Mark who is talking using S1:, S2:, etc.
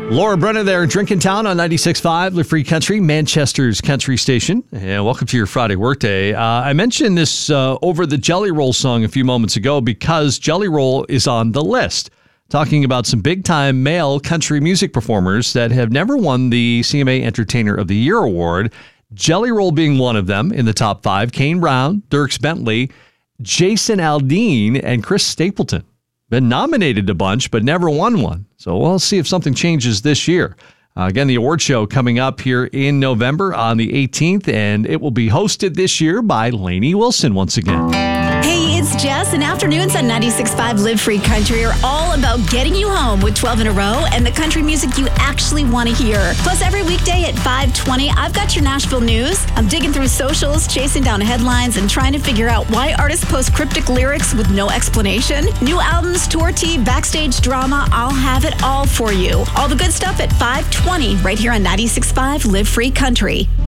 S1: Laura Brenner there, Drinking Town on 96.5, Live Free Country, Manchester's country station. And welcome to your Friday workday. I mentioned this over the Jelly Roll song a few moments ago because Jelly Roll is on the list, talking about some big-time male country music performers that have never won the CMA Entertainer of the Year award. Jelly Roll being one of them in the top 5. Kane Brown, Dierks Bentley, Jason Aldean, and Chris Stapleton. Been nominated a bunch, but never won one. So we'll see if something changes this year. Again, the award show coming up here in November on the 18th, and it will be hosted this year by Lainey Wilson once again.
S2: Hey, it's Jess, and afternoons on 96.5 Live Free Country are all about getting you home with 12 in a row and the country music you actually want to hear. Plus, every weekday at 5:20, I've got your Nashville news. I'm digging through socials, chasing down headlines, and trying to figure out why artists post cryptic lyrics with no explanation. New albums, tour tea, backstage drama, I'll have it all for you. All the good stuff at 5:20 right here on 96.5 Live Free Country.